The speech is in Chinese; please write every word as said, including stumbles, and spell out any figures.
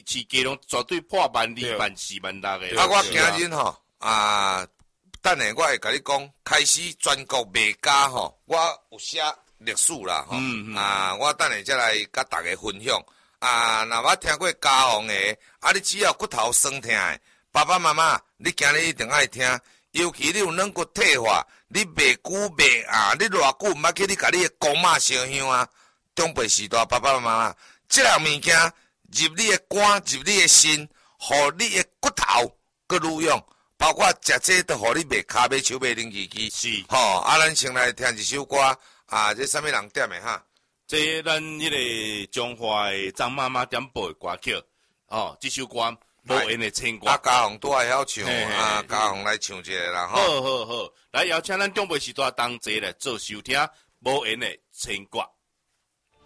市价拢绝对破万二、万四、万六的。 啊，我今日吼啊，等下我会甲你讲，开始全国卖家吼，我有写历史啦吼， 嗯嗯、 啊，我等下再来甲大家分享。啊，若捌听过家访的，啊，你只要骨头酸痛的，爸爸妈妈，你今日一定爱听，尤其你有软骨退化，你袂久袂啊，你偌久毋捌去你甲你的公妈烧香啊，长辈时代爸爸妈妈，即样物件入你的肝，入你的心，互你的骨头佮愈用，包括食这都互你袂骹袂手袂灵机机。 是， 吼、哦，啊，咱先来听一首歌，啊，这啥物人点的哈？ 这咱迄个中华的张妈妈点播的歌曲，哦，这首歌无缘的青歌。 啊，家宏都爱晓唱， 嘿嘿啊，家宏来唱一下啦，吼。 好好好，来邀请咱中辈时代同齐来做收听无缘的青歌。